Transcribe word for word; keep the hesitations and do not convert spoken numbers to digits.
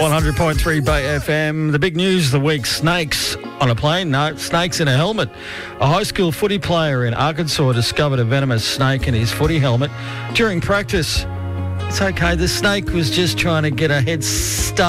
one hundred point three Bay F M. The big news of the week, snakes on a plane. No, snakes in a helmet. A high school footy player in Arkansas discovered a venomous snake in his footy helmet during practice. It's okay, the snake was just trying to get a head start.